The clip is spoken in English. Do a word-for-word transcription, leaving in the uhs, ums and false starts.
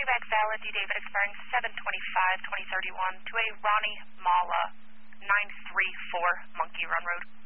Max Valid, D. David expiring seven twenty-five twenty thirty-one to a Ronnie Mala, nine three four Monkey Run Road.